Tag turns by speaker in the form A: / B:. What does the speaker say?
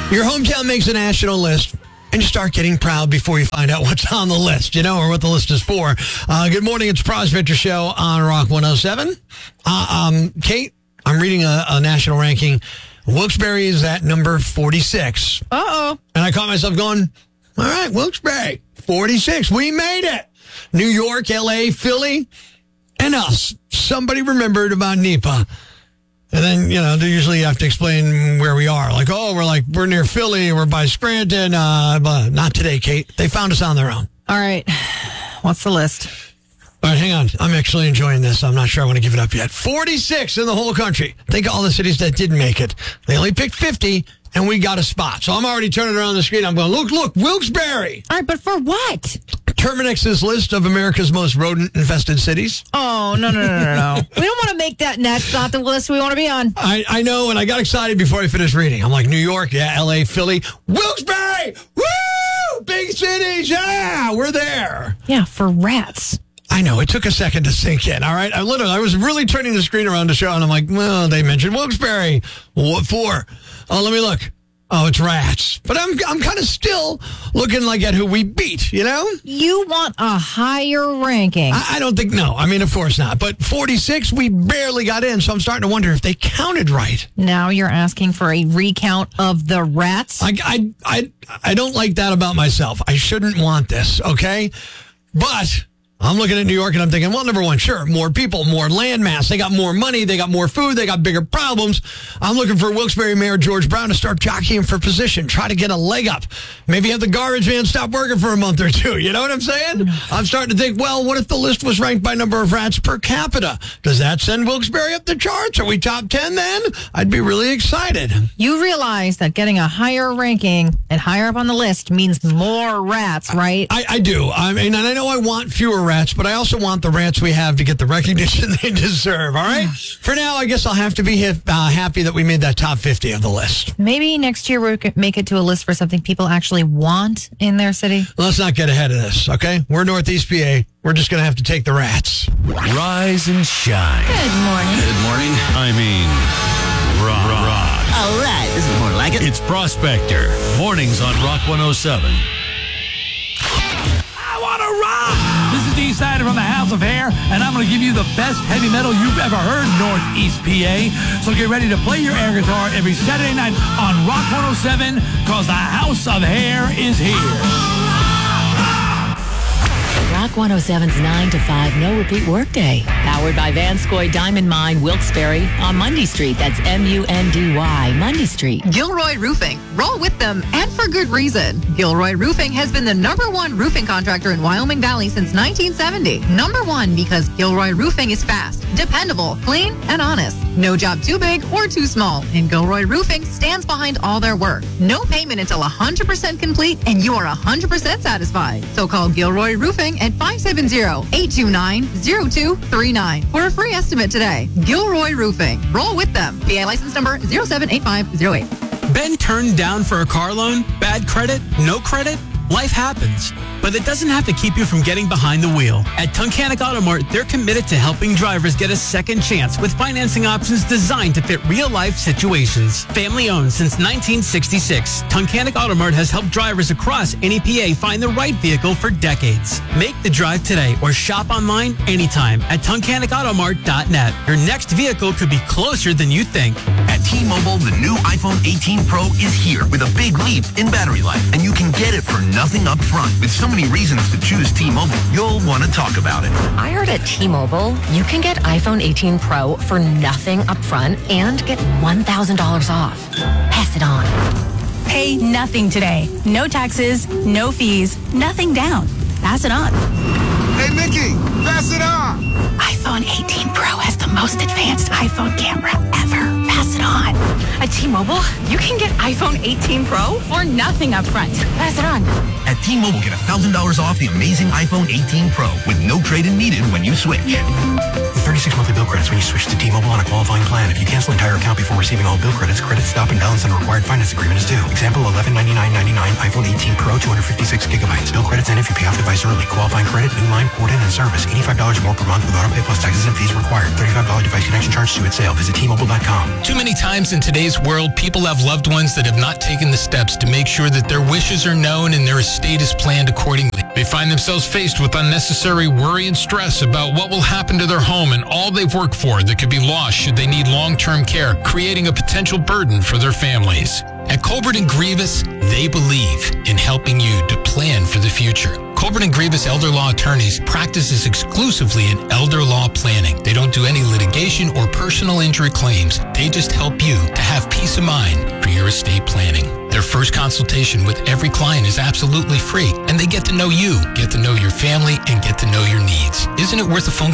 A: Your hometown makes a national list, and you start getting proud before you find out what's on the list, or what the list is for. Good morning. It's Prospector Show on Rock 107. Kate, I'm reading a national ranking. Wilkes-Barre is at number 46.
B: Uh-oh.
A: And I caught myself going, all right, Wilkes-Barre, 46. We made it. New York, L.A., Philly, and us. Somebody remembered about NEPA. And then, they usually have to explain where we are. Like, we're near Philly, we're by Scranton. But not today, Kate. They found us on their own.
B: All right. What's the list?
A: All right, hang on. I'm actually enjoying this. I'm not sure I want to give it up yet. 46 in the whole country. Think of all the cities that didn't make it. They only picked 50, and we got a spot. So I'm already turning around the screen. I'm going, look, Wilkes-Barre.
B: All right, but for what?
A: Terminix's list of America's most rodent-infested cities.
B: Oh, no. We don't want to make that next. Not the list we want to be on.
A: I know, and I got excited before I finished reading. I'm like, New York, yeah, L.A., Philly, Wilkes-Barre, woo! Big cities, yeah, we're there.
B: Yeah, for rats.
A: I know, it took a second to sink in, all right? I was really turning the screen around to show, and I'm like, well, they mentioned Wilkes-Barre. What for? Oh, let me look. Oh, it's rats. But I'm kind of still looking like at who we beat,
B: You want a higher ranking.
A: I don't think, no. I mean, of course not. But 46, we barely got in, so I'm starting to wonder if they counted right.
B: Now you're asking for a recount of the rats?
A: I don't like that about myself. I shouldn't want this, okay? But I'm looking at New York and I'm thinking, well, number one, sure, more people, more land mass. They got more money. They got more food. They got bigger problems. I'm looking for Wilkes-Barre Mayor George Brown to start jockeying for position, try to get a leg up. Maybe have the garbage man stop working for a month or two. You know what I'm saying? I'm starting to think, well, what if the list was ranked by number of rats per capita? Does that send Wilkes-Barre up the charts? Are we top 10 then? I'd be really excited.
B: You realize that getting a higher ranking and higher up on the list means more rats, right?
A: I do. I mean, and I know I want fewer rats, but I also want the rats we have to get the recognition they deserve, all right? For now, I guess I'll have to be happy that we made that top 50 of the list.
B: Maybe next year we'll make it to a list for something people actually want in their city.
A: Let's not get ahead of this, okay? We're Northeast PA. We're just going to have to take the rats.
C: Rise and shine.
D: Good morning.
C: Good morning. I mean, rock.
D: All right, this is more like it.
C: It's Prospector. Mornings on Rock 107.
E: I want to rock! This is D. Snyder from the House of Hair, and I'm going to give you the best heavy metal you've ever heard, Northeast PA. So get ready to play your air guitar every Saturday night on Rock 107, because the House of Hair is here.
F: Rock 107's 9 to 5 no repeat workday. Powered by Vanscoy Diamond Mine, Wilkes-Barre on Mundy Street. That's M-U-N-D-Y, Mundy Street.
G: Gilroy Roofing. Roll with them, and for good reason. Gilroy Roofing has been the #1 roofing contractor in Wyoming Valley since 1970. #1 because Gilroy Roofing is fast, dependable, clean, and honest. No job too big or too small, and Gilroy Roofing stands behind all their work. No payment until 100% complete, and you are 100% satisfied. So call Gilroy Roofing at 570-829-0239 for a free estimate today. Gilroy Roofing. Roll with them. PA license number 078508.
H: Been turned down for a car loan? Bad credit? No credit? Life happens, but it doesn't have to keep you from getting behind the wheel. At Tunkhannock Auto Mart, they're committed to helping drivers get a second chance with financing options designed to fit real-life situations. Family-owned since 1966, Tunkhannock Auto Mart has helped drivers across NEPA find the right vehicle for decades. Make the drive today or shop online anytime at TunkhannockAutomart.net. Your next vehicle could be closer than you think.
I: At T-Mobile, the new iPhone 18 Pro is here with a big leap in battery life, and you can get it for nothing up front. With so many reasons to choose T-Mobile, you'll want to talk about it.
F: I heard at T-Mobile, you can get iPhone 18 Pro for nothing up front and get $1,000 off. Pass it on.
J: Pay nothing today. No taxes, no fees, nothing down. Pass it on.
K: Hey, Mickey, pass it on.
J: iPhone 18 Pro has the most advanced iPhone camera ever. Pass it on.
L: At T-Mobile, you can get iPhone 18 Pro for nothing up front. Pass it on.
I: At T-Mobile, get $1,000 off the amazing iPhone 18 Pro with no trade-in needed when you switch.
M: 36 monthly bill credits when you switch to T-Mobile on a qualifying plan. If you cancel an entire account before receiving all bill credits, credit stop and balance on a required finance agreement is due. Example, $1199.99 iPhone 18 Pro, 256 gigabytes. Bill credits end if you pay off device early. Qualifying credit, new line, port in, and service. $85 more per month with auto pay plus taxes and fees required. $35 device connection charge due at sale. Visit T-Mobile.com.
D: Too many times in today's world, people have loved ones that have not taken the steps to make sure that their wishes are known and their estate is planned accordingly. They find themselves faced with unnecessary worry and stress about what will happen to their home and all they've worked for that could be lost should they need long-term care, creating a potential burden for their families. At Colbert & Grievous, they believe in helping you to plan for the future. Colbert & Grievous Elder Law Attorneys practices exclusively in elder law planning. They don't do any litigation or personal injury claims. They just help you to have peace of mind for your estate planning. Their first consultation with every client is absolutely free, and they get to know you, get to know your family, and get to know your needs. Isn't it worth a phone